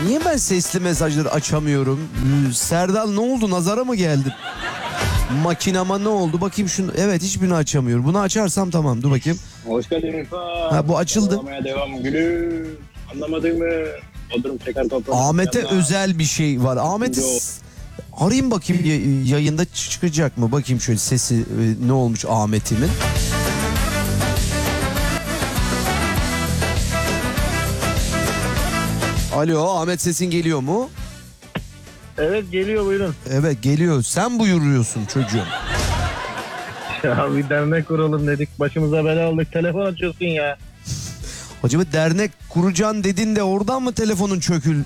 Niye ben sesli mesajları açamıyorum? Serdal ne oldu? Nazara mı geldim? Makinama ne oldu? Bakayım şunu. Evet, hiçbirini açamıyorum. Bunu açarsam tamam. Dur bakayım. Hoş geldin İrfan. Ha, bu açıldı. Anlamaya devam gülüm. Anlamadın mı? Bodrum şeker toprağı. Ahmet'e özel bir şey var. Ahmet'i arayayım bakayım, yayında çıkacak mı? Bakayım şöyle sesi ne olmuş Ahmet'imin. Alo, Ahmet, sesin geliyor mu? Evet, geliyor, buyurun. Evet, geliyor. Sen buyuruyorsun çocuğum. Ya bir dernek kuralım dedik. Başımıza bela aldık. Telefon açıyorsun ya. Acaba dernek kuracaksın dedin de oradan mı telefonun çöktü?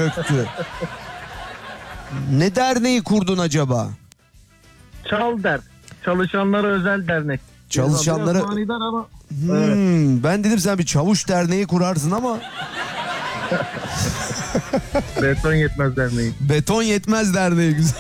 Ne derneği kurdun acaba? Çal der. Çalışanlara özel dernek. Çalışanlara... Biraz manidar ama. Evet. Ben dedim sen bir çavuş derneği kurarsın ama... Beton yetmez derneği. Beton yetmez derneği, güzel.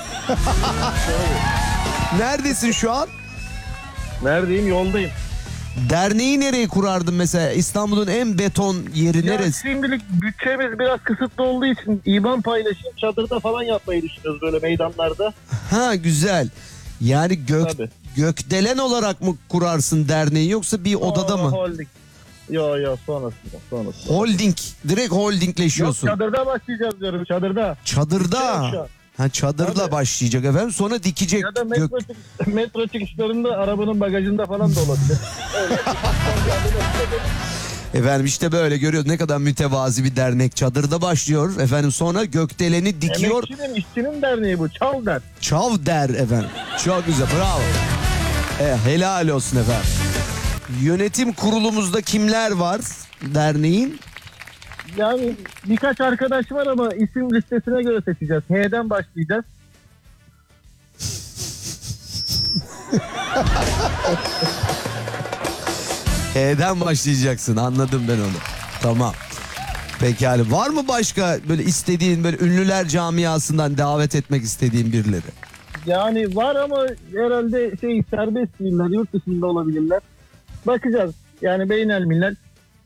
Neredesin şu an? Neredeyim? Yoldayım. Derneği nereye kurardın mesela? İstanbul'un en beton yeri neresi? Şimdilik bütçemiz biraz kısıtlı olduğu için İban paylaşım çadırda falan yapmayı düşünüyoruz, böyle meydanlarda. Ha, güzel. Yani gökdelen olarak mı kurarsın derneği, yoksa bir odada mı? Holding. Yo sonrasında. Holding. Direkt holdingleşiyorsun. Yok, çadırda başlayacağız diyorum, çadırda. Çadırda. Ha, çadırla Tabii. başlayacak efendim, sonra dikecek. Ya da metro çıkışlarında arabanın bagajında falan da olabilir. Efendim işte böyle görüyoruz, ne kadar mütevazi bir dernek. Çadırda başlıyor efendim, sonra gökdeleni dikiyor. Emekçinin, işçinin derneği bu. Çal der. Çav der efendim. Çok güzel, bravo. Helal olsun efendim. Yönetim kurulumuzda kimler var derneğin? Yani birkaç arkadaş var ama isim listesine göre seçeceğiz. H'den başlayacağız. H'den başlayacaksın, anladım ben onu. Tamam. Pekala. Var mı başka böyle istediğin, böyle ünlüler camiasından davet etmek istediğin birileri? Yani var ama herhalde serbest değiller, yurt dışında olabilirler. Bakacağız. Yani beynelmilel.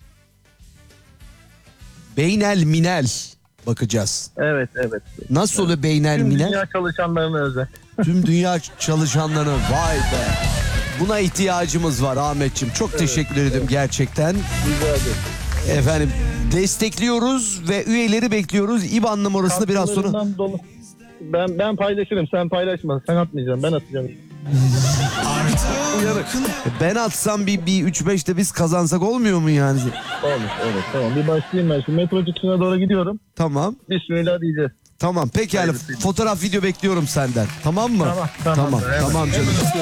Beynel minel bakacağız. Evet. Nasıl oluyor beynel Tüm minel? dünya çalışanlarına özel. Tüm dünya çalışanlarına, vay be. Buna ihtiyacımız var Ahmetciğim. Çok teşekkür ederim gerçekten. Rica ederim. Efendim destekliyoruz ve üyeleri bekliyoruz. İBAN numarasını biraz sonra... Dolu. Ben paylaşırım, sen paylaşma. Sen atmayacaksın, ben atacağım. Ben atsam bir 3-5'te biz kazansak olmuyor mu yani? Olur, tamam. Bir başlayayım ben. Şu metro çıkışına doğru gidiyorum. Tamam. Bismillah diyeceğiz. Tamam, pekala. Fotoğraf, video bekliyorum senden. Tamam mı? Tamam. Tamam canım.